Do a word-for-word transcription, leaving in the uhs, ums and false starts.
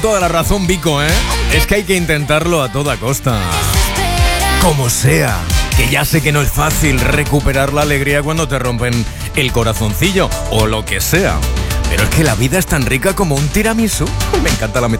Toda la razón, Vico, ¿eh? Es que hay que intentarlo a toda costa. Como sea. Que ya sé que no es fácil recuperar la alegría cuando te rompen el corazoncillo o lo que sea. Pero es que la vida es tan rica como un tiramisú. Me encanta la metáfora.